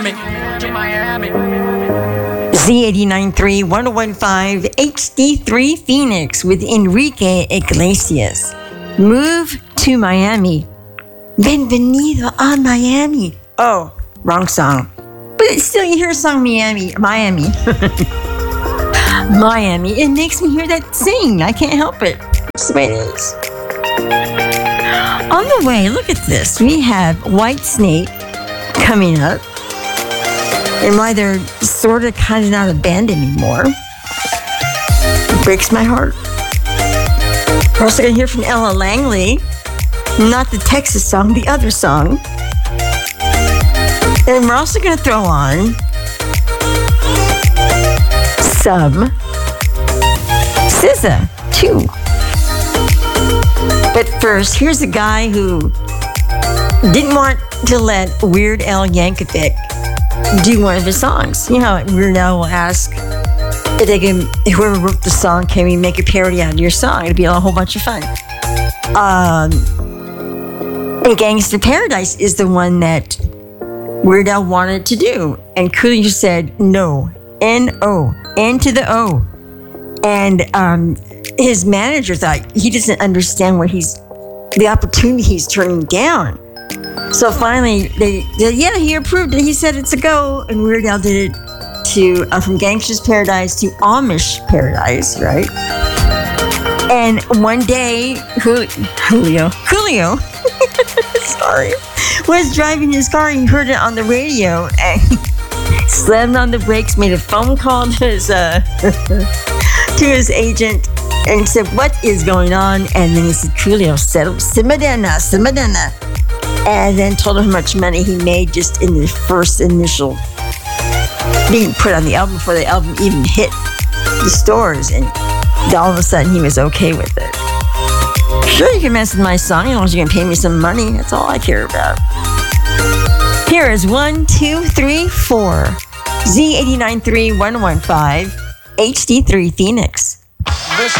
Z89.3, 1015, HD3 Phoenix with Enrique Iglesias. Move to Miami. Bienvenido a Miami. Oh, wrong song. But it's still, you hear a song Miami. Miami. It makes me hear that sing. I can't help it. That's the way it is. On the way, look at this. We have Whitesnake coming up. And why they're sort of kind of not a band anymore. It breaks my heart. We're also going to hear from Ella Langley. Not the Texas song, the other song. And we're also going to throw on some SZA, too. But first, here's a guy who didn't want to let Weird Al Yankovic do one of his songs. You know how Weird Al will ask if they can, whoever wrote the song, can we make a parody out of your song? It'd be a whole bunch of fun. And Gangsta Paradise is the one that Weird Al wanted to do. And Coolio said no. N-O. N to the O. And his manager thought he doesn't understand what the opportunity he's turning down. So finally, he approved it. He said it's a go. And Weird Al did it to from Gangsta's Paradise to Amish Paradise, right? And one day, Coolio, sorry, was driving his car. He heard it on the radio and he slammed on the brakes, made a phone call to his to his agent, and said, "What is going on?" And then he said, "Coolio, settle, Simadena." And then told him how much money he made just in the first initial being put on the album before the album even hit the stores. And all of a sudden, he was okay with it. Sure, you can mess with my song as long as you can pay me some money. That's all I care about. Here is 1, 2, 3, 4. Z89.3, 115, HD3 Phoenix.